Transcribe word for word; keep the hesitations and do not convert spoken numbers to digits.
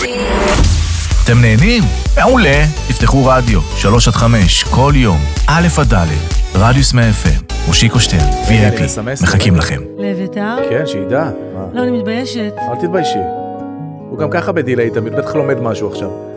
אתם נהנים? מעולה. תפתחו רדיו, שלוש עד חמש, כל יום, א' עד ד', רדיוס מאה אף אם, מושיקו שטרן, וי איי פי, מחכים לכם. לביתר? כן, שידע. לא, אני מתביישת. אל תתביישי. הוא גם ככה בדילי, תמיד בטח לומד משהו עכשיו.